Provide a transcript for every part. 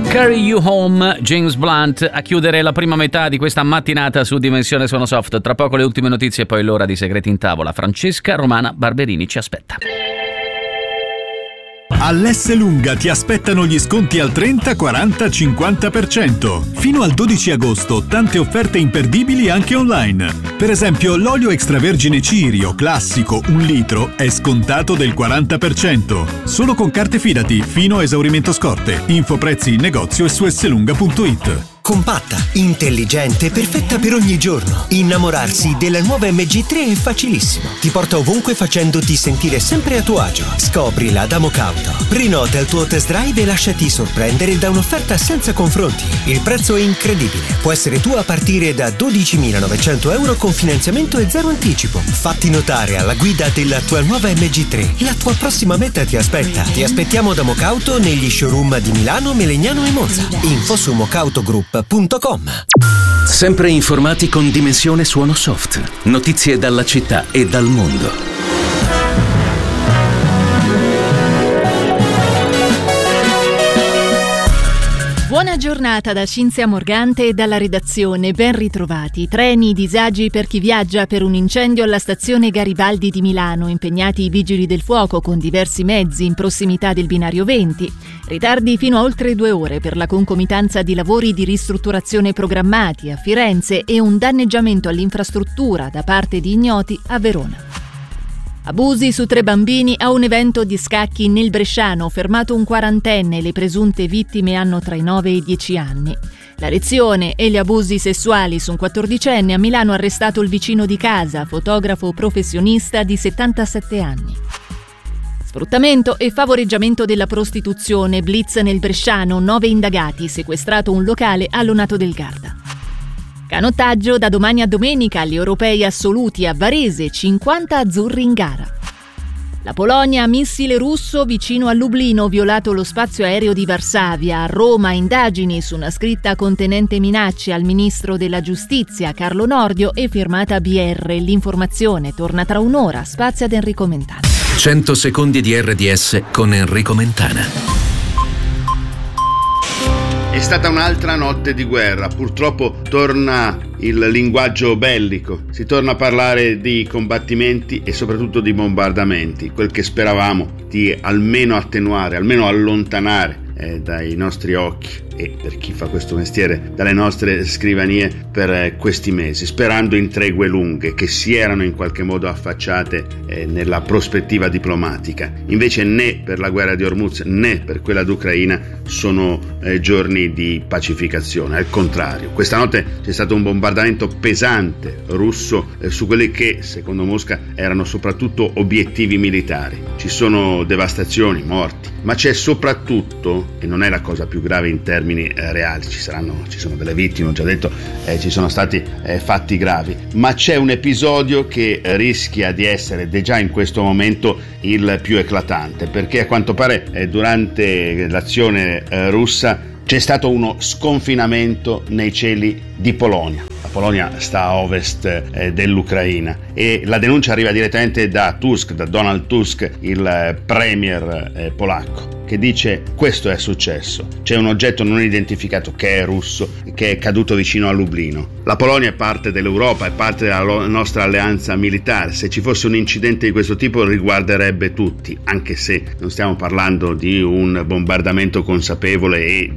Carry You Home, James Blunt, a chiudere la prima metà di questa mattinata su Dimensione Suono Soft. Tra poco le ultime notizie e poi l'ora di Segreti in Tavola. Francesca Romana Barberini ci aspetta. All'S Lunga ti aspettano gli sconti al 30, 40, 50%. Fino al 12 agosto tante offerte imperdibili anche online. Per esempio l'olio extravergine Cirio classico 1 litro è scontato del 40%. Solo con carte Fidati fino a esaurimento scorte. Info prezzi in negozio e su slunga.it. Compatta, intelligente, perfetta per ogni giorno. Innamorarsi della nuova MG3 è facilissimo. Ti porta ovunque facendoti sentire sempre a tuo agio. Scoprila da Mocauto. Prenota il tuo test drive e lasciati sorprendere da un'offerta senza confronti. Il prezzo è incredibile. Può essere tuo a partire da 12.900 euro con finanziamento e zero anticipo. Fatti notare alla guida della tua nuova MG3. La tua prossima meta ti aspetta. Ti aspettiamo da Mocauto negli showroom di Milano, Melegnano e Monza. Info su mocautogroup.com. Sempre informati con Dimensione Suono Soft. Notizie dalla città e dal mondo. Buona giornata da Cinzia Morgante e dalla redazione, ben ritrovati. Treni, disagi per chi viaggia per un incendio alla stazione Garibaldi di Milano, impegnati i vigili del fuoco con diversi mezzi in prossimità del binario 20. Ritardi fino a oltre 2 ore per la concomitanza di lavori di ristrutturazione programmati a Firenze e un danneggiamento all'infrastruttura da parte di ignoti a Verona. Abusi su 3 bambini a un evento di scacchi nel Bresciano, fermato un quarantenne, le presunte vittime hanno tra i 9 e i 10 anni. La lezione e gli abusi sessuali su un 14enne, a Milano arrestato il vicino di casa, fotografo professionista di 77 anni. Sfruttamento e favoreggiamento della prostituzione, blitz nel Bresciano, 9 indagati, sequestrato un locale a Lonato del Garda. Canottaggio da domani a domenica agli europei assoluti a Varese, 50 azzurri in gara. La Polonia, missile russo vicino a Lublino, violato lo spazio aereo di Varsavia. A Roma, indagini su una scritta contenente minacce al ministro della giustizia Carlo Nordio e firmata BR. L'informazione torna tra un'ora, spazio ad Enrico Mentana. 100 secondi di RDS con Enrico Mentana. È stata un'altra notte di guerra, purtroppo torna il linguaggio bellico, si torna a parlare di combattimenti e soprattutto di bombardamenti, quel che speravamo di almeno attenuare, almeno allontanare dai nostri occhi e, per chi fa questo mestiere, dalle nostre scrivanie per questi mesi, sperando in tregue lunghe che si erano in qualche modo affacciate nella prospettiva diplomatica. Invece né per la guerra di Hormuz né per quella d'Ucraina sono giorni di pacificazione, al contrario. Questa notte c'è stato un bombardamento pesante russo su quelli che, secondo Mosca, erano soprattutto obiettivi militari. Ci sono devastazioni, morti, ma c'è soprattutto, e non è la cosa più grave in termini reali, ci sono delle vittime, ho già detto, ci sono stati fatti gravi, ma c'è un episodio che rischia di essere, ed è già in questo momento, il più eclatante, perché a quanto pare durante l'azione russa c'è stato uno sconfinamento nei cieli di Polonia. La Polonia sta a ovest dell'Ucraina e la denuncia arriva direttamente da Donald Tusk, il premier polacco, che dice: questo è successo, c'è un oggetto non identificato che è russo, che è caduto vicino a Lublino. La Polonia è parte dell'Europa, è parte della nostra alleanza militare. Se ci fosse un incidente di questo tipo riguarderebbe tutti, anche se non stiamo parlando di un bombardamento consapevole e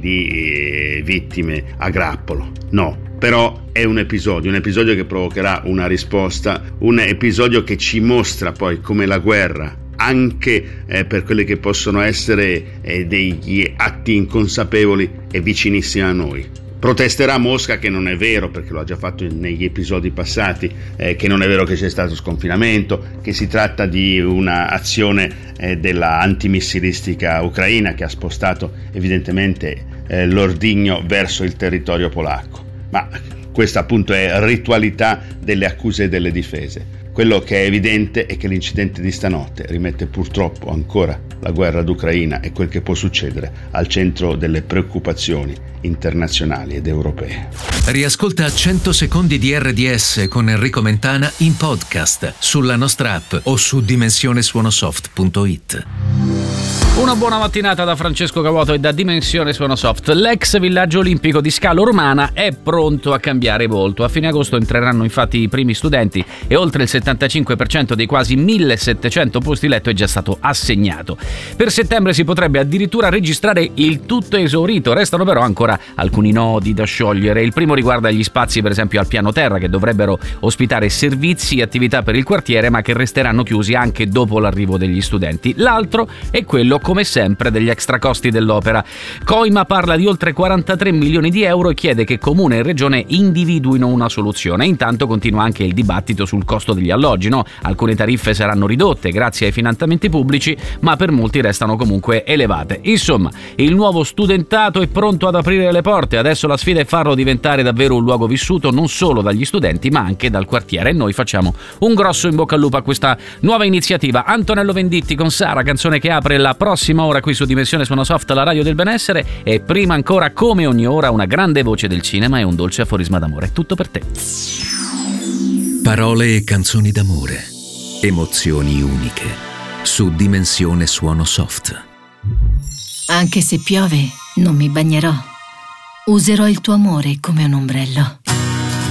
di vittime a grappolo, no. Però è un episodio che provocherà una risposta, un episodio che ci mostra poi come la guerra, anche per quelli che possono essere degli atti inconsapevoli, è vicinissima a noi. Protesterà Mosca che non è vero, perché lo ha già fatto negli episodi passati, che non è vero che c'è stato sconfinamento, che si tratta di una azione della antimissilistica ucraina che ha spostato evidentemente l'ordigno verso il territorio polacco. Ma questa appunto è ritualità delle accuse e delle difese. Quello che è evidente è che l'incidente di stanotte rimette purtroppo ancora la guerra d'Ucraina e quel che può succedere al centro delle preoccupazioni internazionali ed europee. Riascolta 100 secondi di RDS con Enrico Mentana in podcast sulla nostra app o su dimensionesuonosoft.it. Una buona mattinata da Francesco Cavuoto e da Dimensione Suono Soft. L'ex villaggio olimpico di Scalo Romana è pronto a cambiare volto. A fine agosto entreranno infatti i primi studenti e oltre il 75% dei quasi 1700 posti letto è già stato assegnato. Per settembre si potrebbe addirittura registrare il tutto esaurito. Restano però ancora alcuni nodi da sciogliere. Il primo riguarda gli spazi per esempio al piano terra, che dovrebbero ospitare servizi e attività per il quartiere, ma che resteranno chiusi anche dopo l'arrivo degli studenti. L'altro è quello, come sempre, degli extracosti dell'opera. Coima parla di oltre 43 milioni di euro e chiede che comune e regione individuino una soluzione. Intanto continua anche il dibattito sul costo degli alloggi, no? Alcune tariffe saranno ridotte grazie ai finanziamenti pubblici, ma per molti restano comunque elevate. Insomma, il nuovo studentato è pronto ad aprire le porte. Adesso la sfida è farlo diventare davvero un luogo vissuto non solo dagli studenti ma anche dal quartiere, e noi facciamo un grosso in bocca al lupo a questa nuova iniziativa. Antonello Venditti con Sara, canzone che apre la prossima ora qui su Dimensione Suono Soft, la radio del benessere, e prima ancora, come ogni ora, una grande voce del cinema e un dolce aforisma d'amore. Tutto per te. Parole e canzoni d'amore, emozioni uniche, su Dimensione Suono Soft. Anche se piove, non mi bagnerò. Userò il tuo amore come un ombrello.